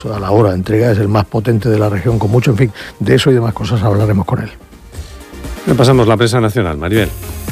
A la hora de entrega es el más potente de la región, con mucho, en fin, de eso y demás cosas hablaremos con él. Repasamos la prensa nacional, Maribel.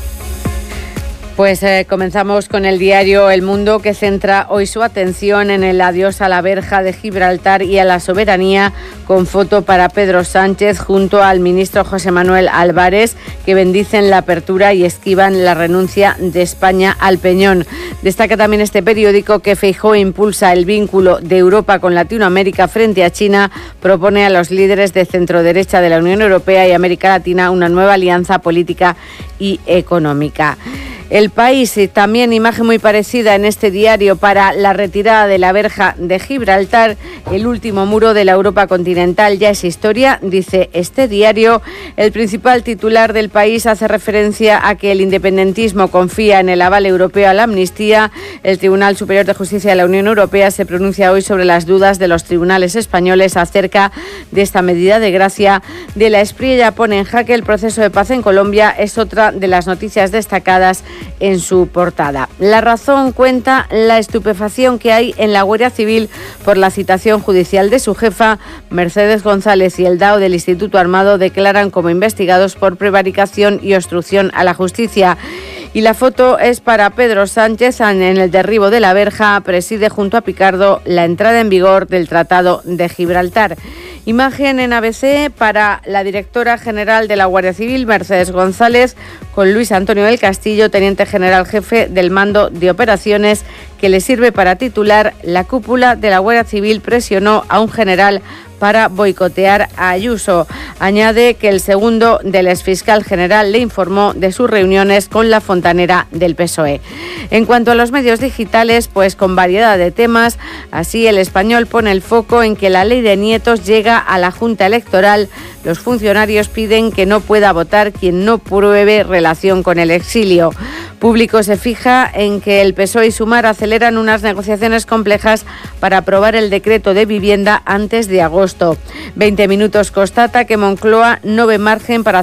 Pues comenzamos con el diario El Mundo, que centra hoy su atención en el adiós a la verja de Gibraltar y a la soberanía, con foto para Pedro Sánchez junto al ministro José Manuel Álvarez, que bendicen la apertura y esquivan la renuncia de España al Peñón. Destaca también este periódico que Feijóo impulsa el vínculo de Europa con Latinoamérica frente a China, propone a los líderes de centroderecha de la Unión Europea y América Latina una nueva alianza política y económica. El País, también imagen muy parecida en este diario para la retirada de la verja de Gibraltar. El último muro de la Europa continental ya es historia, dice este diario. El principal titular del País hace referencia a que el independentismo confía en el aval europeo a la amnistía. El Tribunal Superior de Justicia de la Unión Europea se pronuncia hoy sobre las dudas de los tribunales españoles acerca de esta medida de gracia de la Espriella. Pone en jaque el proceso de paz en Colombia, es otra de las noticias destacadas en su portada. La Razón cuenta la estupefacción que hay en la Guardia Civil por la citación judicial de su jefa. Mercedes González y el DAO del Instituto Armado declaran como investigados por prevaricación y obstrucción a la justicia. Y la foto es para Pedro Sánchez en el derribo de la verja. Preside junto a Picardo la entrada en vigor del Tratado de Gibraltar. Imagen en ABC para la directora general de la Guardia Civil, Mercedes González, con Luis Antonio del Castillo, teniente general jefe del mando de operaciones, que le sirve para titular: la cúpula de la Guardia Civil presionó a un general para boicotear a Ayuso. Añade que el segundo del exfiscal general le informó de sus reuniones con la fontanera del PSOE. En cuanto a los medios digitales, pues con variedad de temas, así El Español pone el foco en que la ley de nietos llega a la Junta Electoral. Los funcionarios piden que no pueda votar quien no pruebe relación con el exilio. Público se fija en que el PSOE y Sumar aceleran unas negociaciones complejas para aprobar el decreto de vivienda antes de agosto. 20 Minutos constata que Moncloa no ve margen para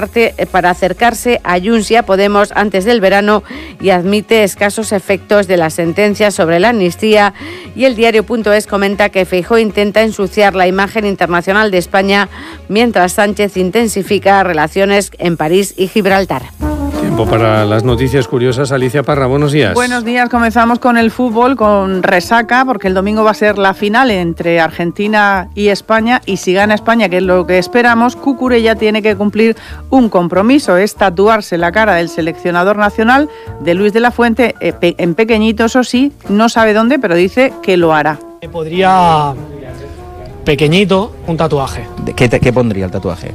acercarse a Junts y a Podemos antes del verano y admite escasos efectos de la sentencia sobre la amnistía. Y el diario.es comenta que Feijóo intenta ensuciar la imagen internacional de España mientras Sánchez intensifica relaciones en París y Gibraltar. Tiempo para las noticias curiosas. Alicia Parra, buenos días. Buenos días, comenzamos con el fútbol, con resaca, porque el domingo va a ser la final entre Argentina y España, y si gana España, que es lo que esperamos, Cucurella tiene que cumplir un compromiso, es tatuarse la cara del seleccionador nacional, de Luis de la Fuente, en pequeñito, eso sí, no sabe dónde, pero dice que lo hará. Podría, pequeñito, un tatuaje. ¿Qué pondría el tatuaje?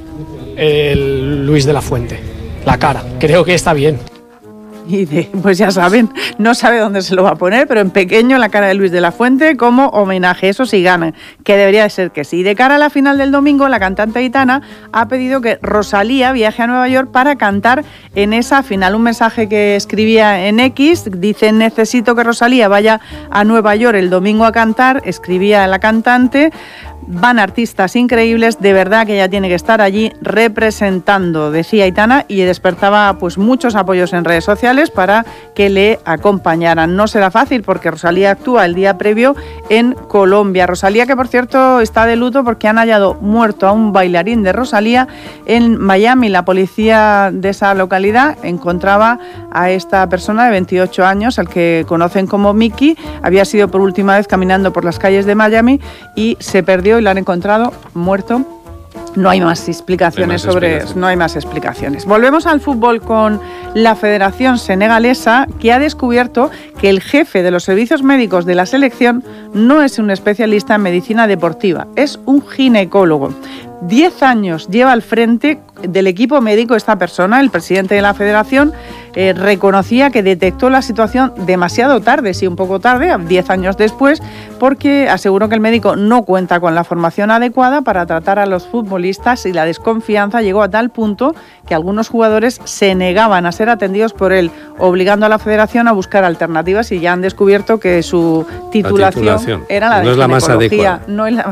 El Luis de la Fuente. La cara, creo que está bien. Pues ya saben, no sabe dónde se lo va a poner, pero en pequeño la cara de Luis de la Fuente como homenaje, eso sí gana, que debería de ser que sí. De cara a la final del domingo, la cantante gitana ha pedido que Rosalía viaje a Nueva York para cantar en esa final. Un mensaje que escribía en X, dice: necesito que Rosalía vaya a Nueva York el domingo a cantar, escribía la cantante. Van artistas increíbles, de verdad que ella tiene que estar allí representando, decía Aitana, y despertaba pues muchos apoyos en redes sociales para que le acompañaran. No será fácil porque Rosalía actúa el día previo en Colombia. Rosalía, que por cierto está de luto porque han hallado muerto a un bailarín de Rosalía en Miami. La policía de esa localidad encontraba a esta persona de 28 años, al que conocen como Mickey. Había sido por última vez caminando por las calles de Miami y se perdió y lo han encontrado muerto. No hay más explicaciones no hay más explicaciones. Volvemos al fútbol con la Federación Senegalesa, que ha descubierto que el jefe de los servicios médicos de la selección no es un especialista en medicina deportiva, es un ginecólogo. 10 años lleva al frente del equipo médico esta persona. El presidente de la federación reconocía que detectó la situación demasiado tarde, sí, un poco tarde, 10 años después, porque aseguró que el médico no cuenta con la formación adecuada para tratar a los futbolistas, y la desconfianza llegó a tal punto que algunos jugadores se negaban a ser atendidos por él, obligando a la federación a buscar alternativas, y ya han descubierto que su titulación era la de ginecología. No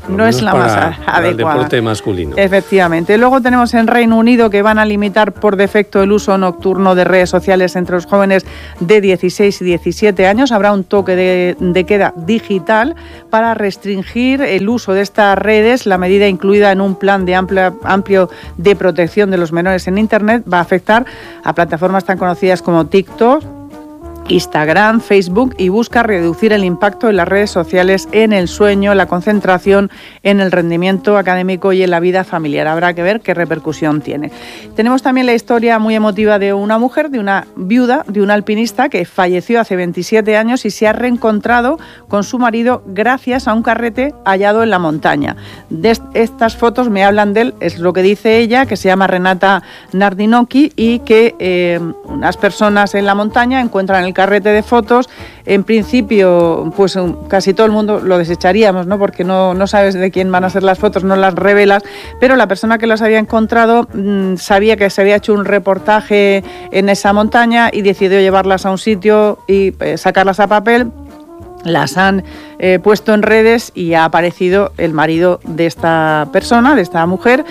no es la más adecuada. El deporte masculino. Efectivamente. Luego tenemos en Reino Unido que van a limitar por defecto el uso nocturno de redes sociales entre los jóvenes de 16 y 17 años. Habrá un toque de queda digital para restringir el uso de estas redes. La medida, incluida en un plan de amplio de protección de los menores en Internet, va a afectar a plataformas tan conocidas como TikTok, Instagram, Facebook, y busca reducir el impacto de las redes sociales en el sueño, la concentración, en el rendimiento académico y en la vida familiar. Habrá que ver qué repercusión tiene. Tenemos también la historia muy emotiva de una mujer, de una viuda, de un alpinista que falleció hace 27 años y se ha reencontrado con su marido gracias a un carrete hallado en la montaña. De estas fotos me hablan de él, es lo que dice ella, que se llama Renata Nardinocchi, y que unas personas en la montaña encuentran el carrete de fotos. En principio, pues casi todo el mundo lo desecharíamos, ¿no? Porque no sabes de quién van a ser las fotos, no las revelas, pero la persona que las había encontrado sabía que se había hecho un reportaje en esa montaña y decidió llevarlas a un sitio y sacarlas a papel. Las han puesto en redes y ha aparecido el marido de esta persona, de esta mujer.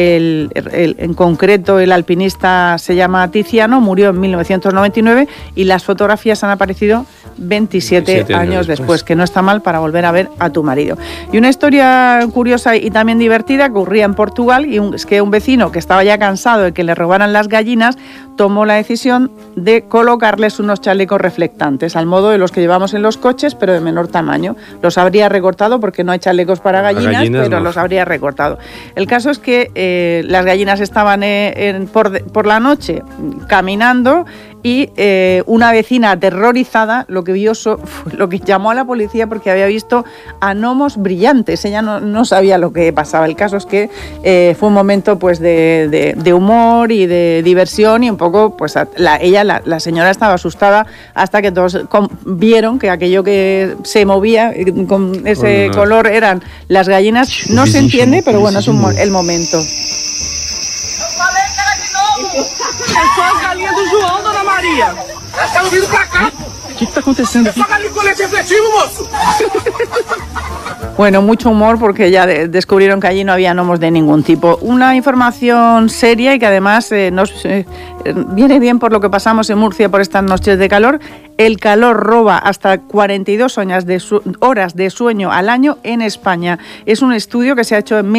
En concreto, el alpinista se llama Tiziano, murió en 1999 y las fotografías han aparecido 27 años después, que no está mal para volver a ver a tu marido. Y una historia curiosa y también divertida que ocurría en Portugal, y es que un vecino que estaba ya cansado de que le robaran las gallinas tomó la decisión de colocarles unos chalecos reflectantes, al modo de los que llevamos en los coches, pero de menor tamaño. Los habría recortado porque no hay chalecos para gallinas, pero no. Los habría recortado. El caso es que las gallinas estaban por la noche caminando y una vecina aterrorizada lo que vio fue lo que llamó a la policía porque había visto a gnomos brillantes. Ella no sabía lo que pasaba. El caso es que fue un momento pues de humor y de diversión, y un poco pues la señora estaba asustada hasta que todos vieron que aquello que se movía con ese color eran las gallinas. No se entiende, pero bueno, es el momento. Só as galinhas do João, dona Maria. Elas estão vindo pra cá. O que está acontecendo aqui? Só galinha com colete refletivo, moço. Bueno, mucho humor porque ya descubrieron que allí no había gnomos de ningún tipo. Una información seria y que además nos viene bien por lo que pasamos en Murcia por estas noches de calor. El calor roba hasta 42 horas de sueño al año en España. Es un estudio que se ha hecho en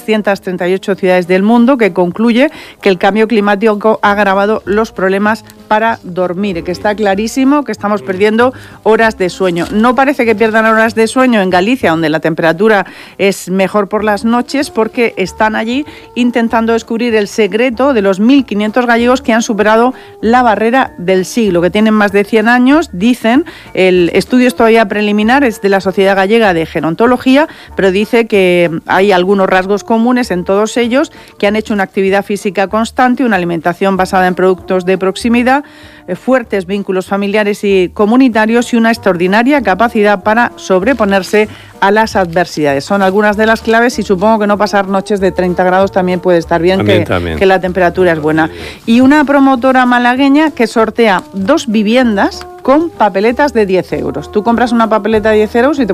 1.338 ciudades del mundo que concluye que el cambio climático ha agravado los problemas para dormir, que está clarísimo que estamos perdiendo horas de sueño. No parece que pierdan horas de sueño en Galicia, donde la temperatura es mejor por las noches, porque están allí intentando descubrir el secreto de los 1.500 gallegos que han superado la barrera del siglo, que tienen más de 100 años, dicen. El estudio es todavía preliminar, es de la Sociedad Gallega de Gerontología, pero dice que hay algunos rasgos comunes en todos ellos, que han hecho una actividad física constante, una alimentación basada en productos de proximidad, fuertes vínculos familiares y comunitarios y una extraordinaria capacidad para sobreponerse a las adversidades. Son algunas de las claves, y supongo que no pasar noches de 30 grados también puede estar bien, que la temperatura es buena. Y una promotora malagueña que sortea 2 viviendas con papeletas de 10 euros. Tú compras una papeleta de 10 euros y te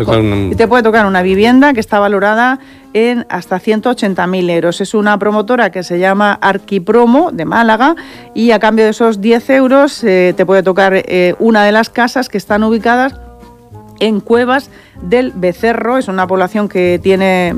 puede tocar una vivienda que está valorada en hasta 180.000 euros. Es una promotora que se llama Arquipromo de Málaga, y a cambio de esos 10 euros te puede tocar una de las casas que están ubicadas en Cuevas del Becerro. Es una población que tiene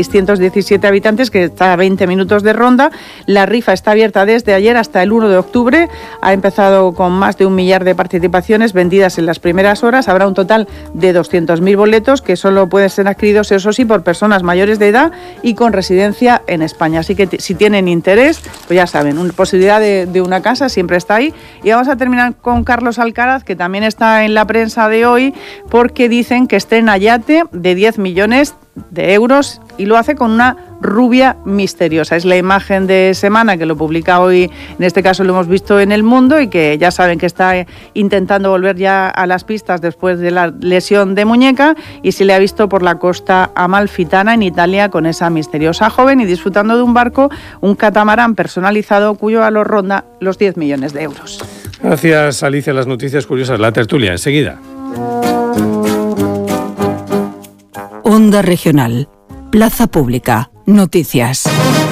1.617 habitantes, que está a 20 minutos de Ronda. La rifa está abierta desde ayer hasta el 1 de octubre. Ha empezado con más de 1 millar de participaciones vendidas en las primeras horas. Habrá un total de 200.000 boletos que solo pueden ser adquiridos, eso sí, por personas mayores de edad y con residencia en España. Así que si tienen interés, pues ya saben, una posibilidad de una casa siempre está ahí. Y vamos a terminar con Carlos Alcaraz, que también está en la prensa de hoy, porque dicen que estrena yate de 10 millones de euros y lo hace con una rubia misteriosa. Es la imagen de semana que lo publica hoy, en este caso lo hemos visto en El Mundo, y que ya saben que está intentando volver ya a las pistas después de la lesión de muñeca, y se le ha visto por la costa amalfitana en Italia con esa misteriosa joven y disfrutando de un barco, un catamarán personalizado cuyo valor ronda los 10 millones de euros. Gracias, Alicia. Las noticias curiosas, la tertulia enseguida. Onda Regional, Plaza Pública. Noticias.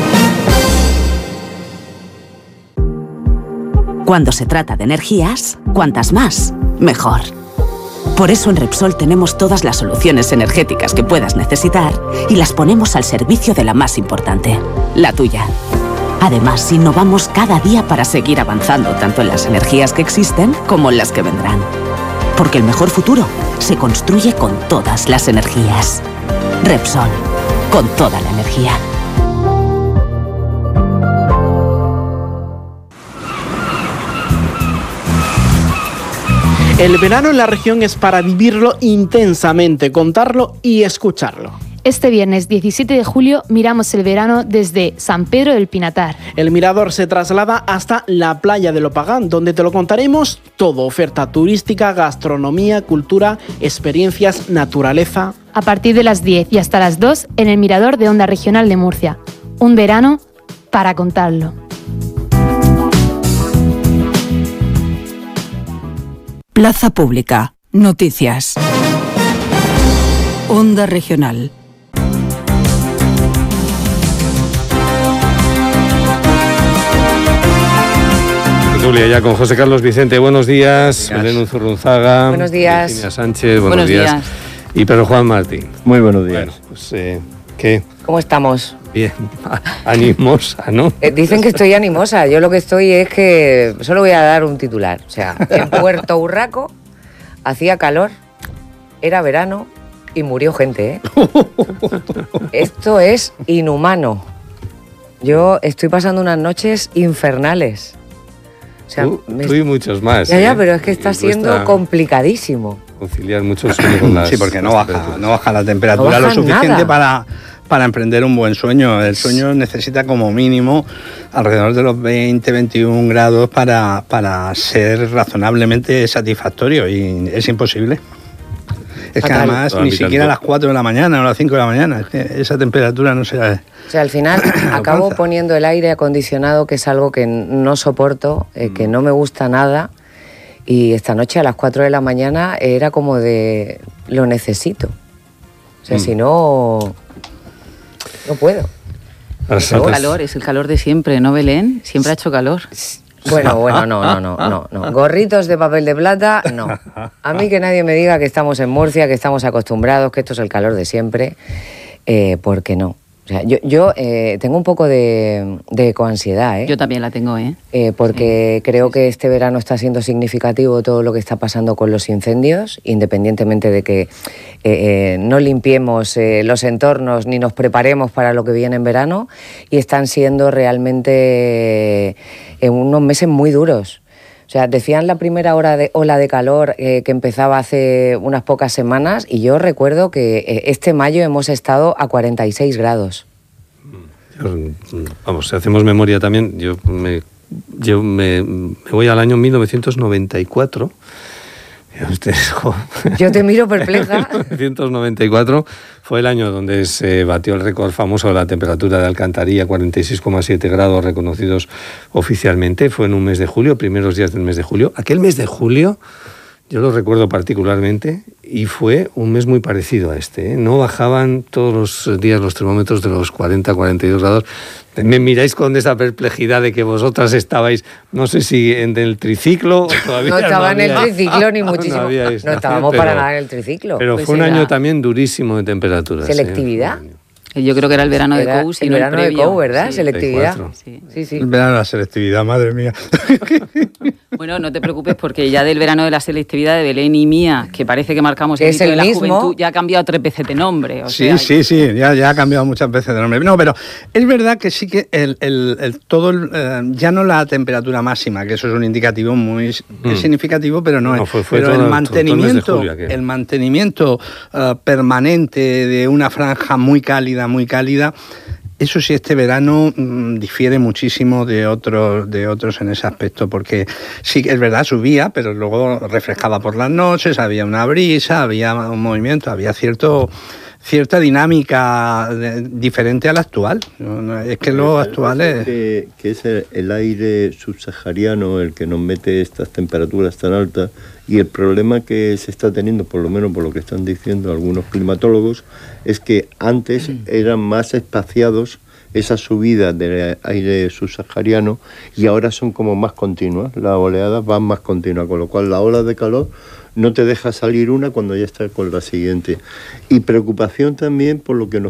Cuando se trata de energías, cuantas más, mejor. Por eso en Repsol tenemos todas las soluciones energéticas que puedas necesitar y las ponemos al servicio de la más importante, la tuya. Además, innovamos cada día para seguir avanzando tanto en las energías que existen como en las que vendrán. Porque el mejor futuro se construye con todas las energías. Repsol, con toda la energía. El verano en la región es para vivirlo intensamente, contarlo y escucharlo. Este viernes 17 de julio miramos el verano desde San Pedro del Pinatar. El mirador se traslada hasta la playa de Lopagán, donde te lo contaremos todo: oferta turística, gastronomía, cultura, experiencias, naturaleza. A partir de las 10 y hasta las 2 en el mirador de Onda Regional de Murcia. Un verano para contarlo. Plaza Pública. Noticias. Onda Regional. Tertulia ya con José Carlos Vicente. Buenos días. Belén Unzurrunzaga. Buenos días. Virginia Sánchez. Buenos días. Y Pedro Juan Martín. Muy buenos días. Bueno, pues, ¿qué? ¿Cómo estamos? Bien. Animosa, ¿no? Dicen que estoy animosa. Yo lo que estoy es que solo voy a dar un titular. O sea, en Puerto Urraco hacía calor, era verano y murió gente, ¿eh? Esto es inhumano. Yo estoy pasando unas noches infernales. O sea, tú y muchos más. Ya, pero es que está siendo complicadísimo. Conciliar mucho el sueño con las... Sí, porque no baja la temperatura lo suficiente para emprender un buen sueño. El sueño necesita como mínimo alrededor de los 20-21 grados para ser razonablemente satisfactorio, y es imposible. Es que además ni siquiera a las 4 de la mañana o a las 5 de la mañana, es que esa temperatura no se... O sea, al final acabo poniendo el aire acondicionado, que es algo que no soporto, que no me gusta nada, y esta noche a las 4 de la mañana era como de... lo necesito. O sea, si no... no puedo. Es el calor de siempre, ¿no, Belén? Siempre ha hecho calor. Bueno, no. Gorritos de papel de plata, no. A mí que nadie me diga que estamos en Murcia, que estamos acostumbrados, que esto es el calor de siempre, porque no. O sea, yo tengo un poco de ecoansiedad, ¿eh? Yo también la tengo, porque creo que este verano está siendo significativo todo lo que está pasando con los incendios, independientemente de que no limpiemos los entornos ni nos preparemos para lo que viene en verano, y están siendo realmente unos meses muy duros. O sea, decían la primera ola de calor que empezaba hace unas pocas semanas, y yo recuerdo que este mayo hemos estado a 46 grados. Vamos, si hacemos memoria también, yo me voy al año 1994. Yo te miro perpleja. 1994 fue el año donde se batió el récord famoso de la temperatura de Alcantarilla, 46,7 grados reconocidos oficialmente. Fue en un mes de julio, primeros días del mes de julio. Aquel mes de julio yo lo recuerdo particularmente, y fue un mes muy parecido a este, ¿eh? No bajaban todos los días los termómetros de los 40, 42 grados. Me miráis con esa perplejidad de que vosotras estabais, no sé si en el triciclo o todavía no estaba en el triciclo ni muchísimo. No estábamos para nada en el triciclo. Pero pues fue un año también durísimo de temperaturas. ¿Selectividad? Yo creo que era el verano de COU, el verano de COU, ¿verdad? Sí, selectividad. Sí. El verano de la selectividad, madre mía. Bueno, no te preocupes, porque ya del verano de la selectividad de Belén y mía, que parece que marcamos el hito de la juventud, ya ha cambiado 3 veces de nombre. Sí, ya ha cambiado muchas veces de nombre. No, pero es verdad que sí que ya no la temperatura máxima, que eso es un indicativo muy significativo, pero no es. Pero el mantenimiento permanente de una franja muy cálida, eso sí, este verano difiere muchísimo de otros en ese aspecto, porque sí, es verdad, subía, pero luego refrescaba por las noches, había una brisa, había un movimiento, había cierto cierta dinámica diferente a la actual. Es que lo actual es... Que es el aire subsahariano el que nos mete estas temperaturas tan altas, y el problema que se está teniendo, por lo menos por lo que están diciendo algunos climatólogos, es que antes eran más espaciados esas subidas del aire subsahariano y ahora son como más continuas, las oleadas van más continuas, con lo cual la ola de calor no te deja salir una cuando ya está con la siguiente. Y preocupación también por lo que nos